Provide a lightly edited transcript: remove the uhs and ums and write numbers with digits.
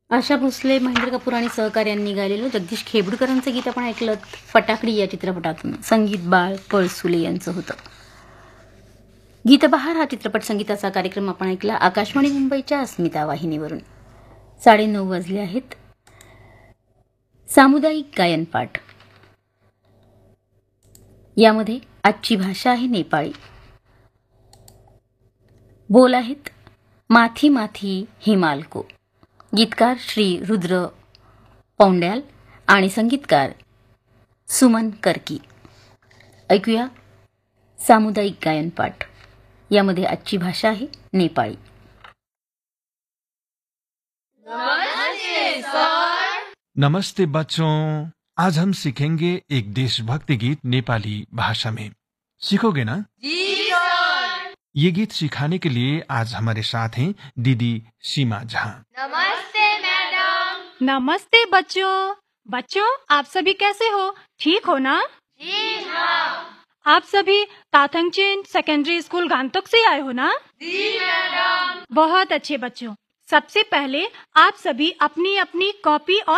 आशा भोसले, महेंद्र कपूर आणि सहकार्यांनी गायलेलं जगदीश खेबडकरांचं गीत आपण ऐकलं फटाकडी या चित्रपटातून. संगीत बाळ पळसुले यांचं होतं. गीतबहार हा चित्रपट संगीताचा कार्यक्रम आपण ऐकला आकाशवाणी मुंबईच्या अस्मिता वाहिनीवरून. 9:30 वाजले आहेत. सामुदायिक गायन पाठ यामध्ये आजची भाषा आहे नेपाळी. बोल आहेत माथी माथी हिमालको. गीतकार श्री रुद्र पौंड्याल आणि संगीतकार सुमन कर्की. ऐकूया सामुदायिक गायन पाठ यामध्ये आजची भाषा आहे नेपाळी. नमस्ते बच्चों, आज हम सीखेंगे एक देशभक्ति गीत नेपाली भाषा में. सीखोगे ना? जी सर. ये गीत सिखाने के लिए आज हमारे साथ हैं दीदी सीमा झा. नमस्ते मैडम. नमस्ते बच्चों. बच्चों, आप सभी कैसे हो? ठीक हो ना? जी हाँ. आप सभी ताथंगचेन सेकेंडरी स्कूल गांतोक से आए हो ना? जी मैडम. बहुत अच्छे बच्चों. सबसे पहले आप सभी अपनी अपनी कॉपी और